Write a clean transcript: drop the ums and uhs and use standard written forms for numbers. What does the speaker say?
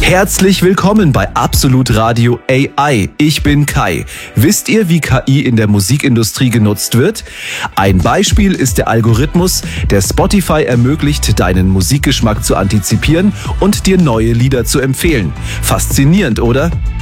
Herzlich willkommen bei Absolut Radio AI. Ich bin Kai. Wisst ihr, wie KI in der Musikindustrie genutzt wird? Ein Beispiel ist der Algorithmus, der Spotify ermöglicht, deinen Musikgeschmack zu antizipieren und dir neue Lieder zu empfehlen. Faszinierend, oder?